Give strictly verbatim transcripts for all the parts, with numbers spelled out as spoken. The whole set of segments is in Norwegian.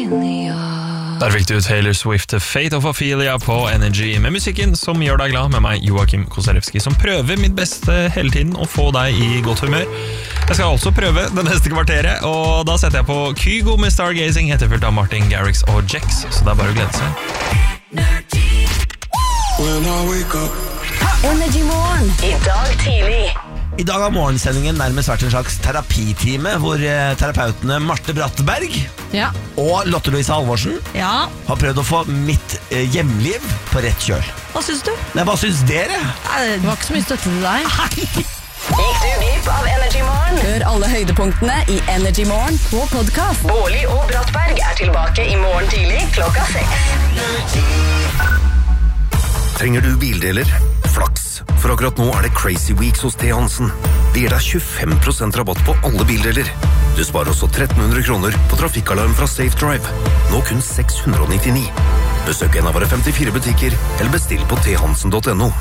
Der fikk du Taylor Swift Fate of Ophelia på Energy med musikken som gjør deg glad med meg, Joakim Koselewski, som prøver mitt beste hele tiden å få deg i godt humør. Jeg skal også prøve det neste kvarteret, og da setter jeg på Kygo med Stargazing, etterfulgt av Martin Garrix og Jex, så det er bare å glede seg. Energy Morgen i dag tidlig. I dag har morgensendingen nærmest vært en slags terapitime, hvor eh, terapeutene Marte Brattberg Ja. og Lotte Louise Halvorsen Ja. har prøvd å få mitt eh, hjemliv på rett kjøl. Hva synes du? Nei, hva synes dere? Det var ikke så mye støtte til deg. Gikk du glipp av Energy Morgen? Hør alle høydepunktene i Energy Morgen på podcast. Bårli og Brattberg er tilbake i morgen tidlig klokka seks. Trenger du bildeler? Flaks, for akkurat nå er det Crazy Weeks hos T. Hansen. Det gir deg tjuefem prosent rabatt på alle bildeler. Du sparer også tretten hundre kroner på trafikkalarm fra Safe Drive. Nå kun seks hundre nittini. Besøk en av våre femtifire butikker, eller bestill på t hansen punktum no.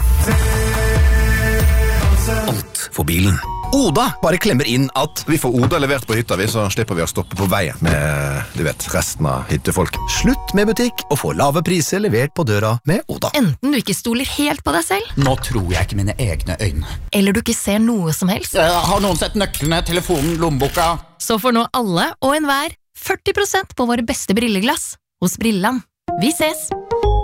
Alt for bilen. Oda bare klemmer inn at vi får Oda levert på hytta, vi, så slipper vi å stoppe på veien med, du vet, resten av hyttefolk. Slutt med butikk og få lave priser levert på døra med Oda. Enten du ikke stoler helt på deg selv, Nå tror jeg ikke mine egne øyne. eller du ikke ser noe som helst, Har noen sett nøklene, telefonen, lommeboka? så får nå alle og enhver førti prosent på våre beste brilleglass hos Brilland. Vi ses!